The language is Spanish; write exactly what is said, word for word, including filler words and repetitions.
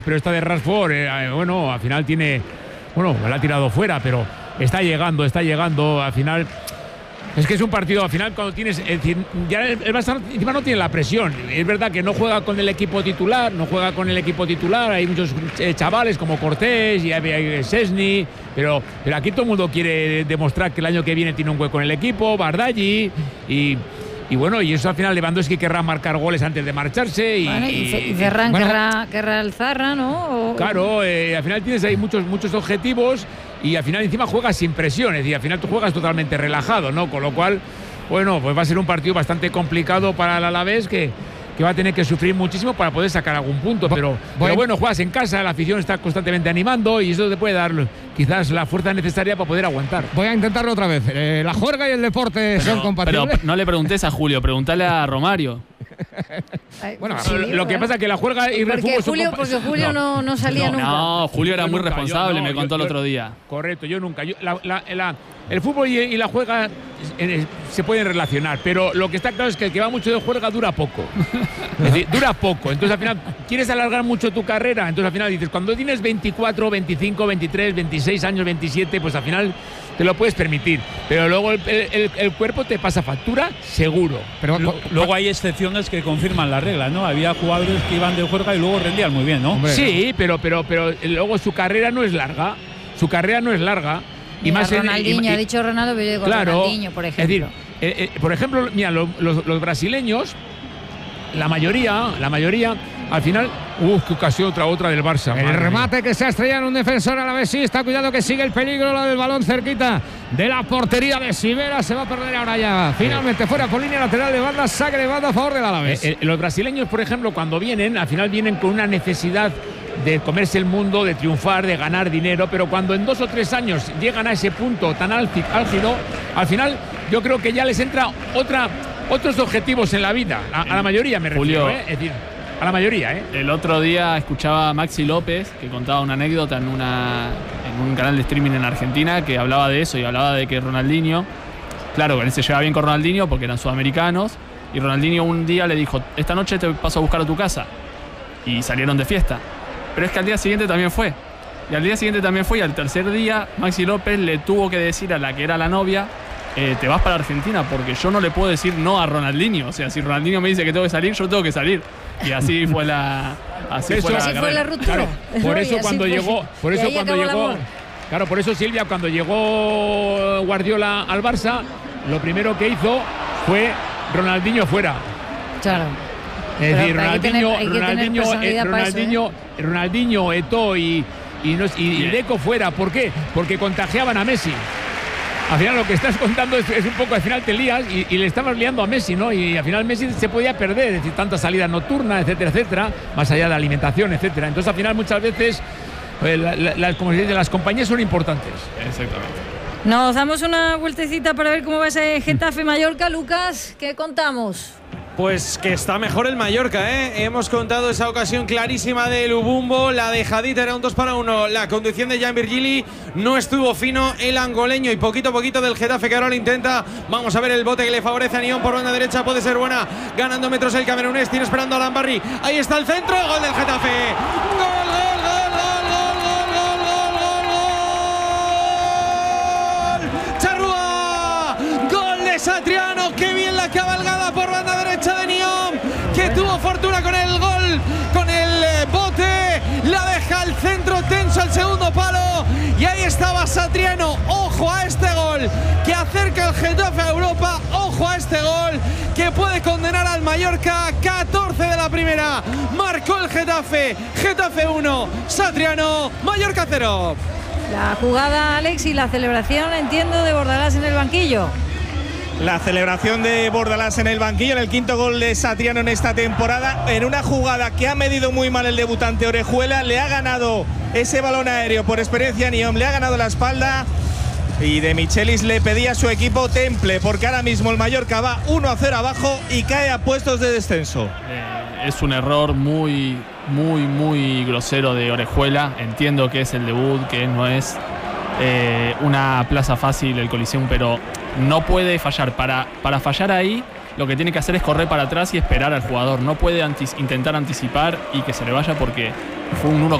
Pero esta de Rashford, eh, bueno, al final tiene, bueno, la ha tirado fuera, pero está llegando, está llegando, al final. Es que es un partido, al final, cuando tienes. Es decir, ya el, el Barça encima no tiene la presión. Es verdad que no juega con el equipo titular, no juega con el equipo titular. Hay muchos eh, chavales como Cortés y hay, hay Szczęsny, pero, pero aquí todo el mundo quiere demostrar que el año que viene tiene un hueco en el equipo, Bardaggi y. Y bueno, y eso al final Lewandowski querrá marcar goles antes de marcharse. Y, bueno, y, y Ferran bueno, querrá, querrá el Zarra, ¿no? O... Claro, eh, al final tienes ahí muchos, muchos objetivos y al final encima juegas sin presión. Es decir, al final tú juegas totalmente relajado, ¿no? Con lo cual, bueno, pues va a ser un partido bastante complicado para el Alavés que, que va a tener que sufrir muchísimo para poder sacar algún punto. Pero, pero bueno, juegas en casa, la afición está constantemente animando y eso te puede dar quizás la fuerza necesaria para poder aguantar. Voy a intentarlo otra vez. Eh, la juerga y el deporte pero, son compatibles. Pero no le preguntes a Julio, preguntale a Romario. Bueno, sí, lo bueno. que pasa es que la juerga y porque el Julio, porque Julio no, no, no salía no, nunca. No, Julio era yo muy nunca, responsable, yo, no, me contó yo, el otro yo, día. Correcto, yo nunca. Yo, la, la, la, el fútbol y, y la juega eh, se pueden relacionar, pero lo que está claro es que el que va mucho de juerga dura poco. Es decir, dura poco. Entonces al final quieres alargar mucho tu carrera, entonces al final dices, cuando tienes veinticuatro, veinticinco, veintitrés, veintiséis años, veintisiete, pues al final te lo puedes permitir, pero luego el, el, el cuerpo te pasa factura seguro. Pero L luego hay excepciones que confirman la regla, ¿no? Había jugadores que iban de juerga y luego rendían muy bien, ¿no? Hombre, sí, pero, pero, pero luego su carrera no es larga, su carrera no es larga. Y mira, más Ronaldinho, en, y, y, ha dicho Ronaldo, pero yo digo claro, Ronaldinho, por ejemplo. Es decir, eh, eh, por ejemplo, mira, los, los, los brasileños, la mayoría, la mayoría, al final, uff, qué ocasión otra otra del Barça. El remate mía. que se ha estrellado en un defensor a la vez, sí, está cuidado que sigue el peligro, la del balón cerquita de la portería de Sivera, se va a perder ahora ya. Finalmente fuera por línea lateral de banda, saque de banda a favor del Alavés. Eh, eh, los brasileños, por ejemplo, cuando vienen, al final vienen con una necesidad de comerse el mundo, de triunfar, de ganar dinero, pero cuando en dos o tres años llegan a ese punto tan álgido, al final yo creo que ya les entra otra, otros objetivos en la vida, a, a la mayoría me refiero, ¿eh? Es decir, a la mayoría, ¿eh? El otro día escuchaba a Maxi López, que contaba una anécdota en, una, en un canal de streaming en Argentina, que hablaba de eso y hablaba de que Ronaldinho, claro, que él se llevaba bien con Ronaldinho porque eran sudamericanos, y Ronaldinho un día le dijo, esta noche te paso a buscar a tu casa, y salieron de fiesta. Pero es que al día siguiente también fue. Y al día siguiente también fue. Y al tercer día, Maxi López le tuvo que decir a la que era la novia, eh, te vas para Argentina, porque yo no le puedo decir no a Ronaldinho. O sea, si Ronaldinho me dice que tengo que salir, yo tengo que salir. Y así fue la... Así eso, fue la, así fue la ruptura. Claro, por eso cuando fue, llegó... Por eso cuando llegó... Claro, por eso Silvia, cuando llegó Guardiola al Barça, lo primero que hizo fue Ronaldinho fuera. Claro. Es decir, Ronaldinho, tener, Ronaldinho, eh, Ronaldinho, eso, ¿eh? Ronaldinho, Eto'o y, y, no, y, y Deco fuera. ¿Por qué? Porque contagiaban a Messi. Al final lo que estás contando es, es un poco, al final te lías y, y le estabas liando a Messi, ¿no? Y al final Messi se podía perder, es decir, tantas salidas nocturnas, etcétera, etcétera, más allá de la alimentación, etcétera. Entonces al final muchas veces, eh, la, la, la, como se dice, las compañías son importantes. Exactamente. Nos damos una vueltecita para ver cómo va ese Getafe-Mallorca. Lucas, ¿qué contamos? Pues que está mejor el Mallorca, ¿eh? Hemos contado esa ocasión clarísima de Lubumbo, la dejadita era un dos para uno, la conducción de Jan Virgili, no estuvo fino el angoleño y poquito a poquito del Getafe que ahora lo intenta. Vamos a ver el bote que le favorece a Nión por banda derecha, puede ser buena, ganando metros el camerunés, tiene esperando a Lambarri, ahí está el centro, gol del Getafe, gol, gol, gol, gol, gol, gol, gol, gol, Charrúa, gol de Satriano, qué bien la cabalgada por banda derecha de Nión, que tuvo fortuna con el gol, con el bote, la deja al centro tenso al segundo palo y ahí estaba Satriano. Ojo a este gol que acerca el Getafe a Europa, ojo a este gol que puede condenar al Mallorca. Catorce de la primera, marcó el Getafe, Getafe uno, Satriano, Mallorca cero. La jugada, Alex, y la celebración, entiendo, de Bordalás en el banquillo. La celebración de Bordalás en el banquillo en el quinto gol de Satriano en esta temporada, en una jugada que ha medido muy mal el debutante Orejuela, le ha ganado ese balón aéreo por experiencia a Nión, le ha ganado la espalda y De Michelis le pedía a su equipo temple, porque ahora mismo el Mallorca va uno a cero abajo y cae a puestos de descenso. Eh, es un error muy, muy, muy grosero de Orejuela, entiendo que es el debut, que no es eh, una plaza fácil el Coliseum, pero no puede fallar. Para, para fallar ahí, lo que tiene que hacer es correr para atrás y esperar al jugador. No puede antis, intentar anticipar y que se le vaya, porque fue un uno